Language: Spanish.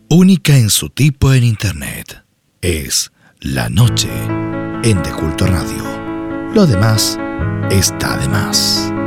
única en su tipo en Internet. Es La Noche en De Culto Radio. Lo demás está de más.